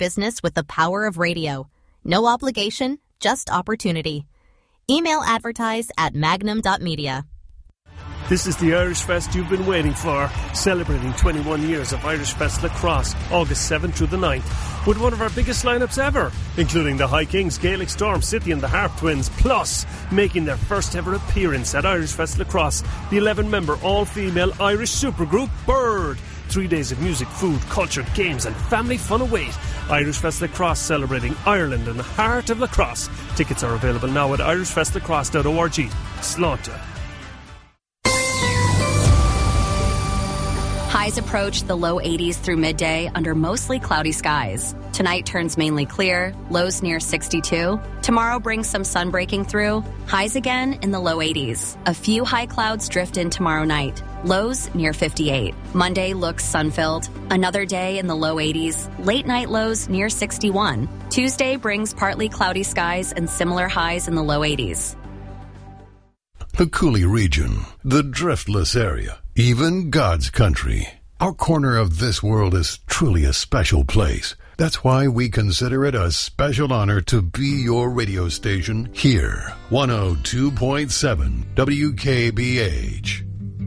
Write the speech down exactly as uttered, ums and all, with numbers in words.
business with the power of radio. No obligation, just opportunity. Email advertise at magnum dot media. This is the Irish Fest you've been waiting for, celebrating twenty-one years of Irish Fest Lacrosse, August seventh through the ninth, with one of our biggest lineups ever, including the High Kings, Gaelic Storm, City and the Harp Twins, plus making their first ever appearance at Irish Fest Lacrosse, the eleven-member all-female Irish supergroup Bird. Three days of music, food, culture, games and family fun await. Irish Fest Lacrosse, celebrating Ireland and the heart of lacrosse. Tickets are available now at irish fest lacrosse dot org. Slánta. Highs approach the low eighties through midday under mostly cloudy skies. Tonight turns mainly clear, lows near sixty-two. Tomorrow brings some sun breaking through, highs again in the low eighties. A few high clouds drift in tomorrow night, lows near fifty-eight. Monday looks sun-filled, another day in the low eighties, late night lows near sixty-one. Tuesday brings partly cloudy skies and similar highs in the low eighties. The Cooley region, the driftless area, even God's country. Our corner of this world is truly a special place. That's why we consider it a special honor to be your radio station here. one oh two point seven W K B H.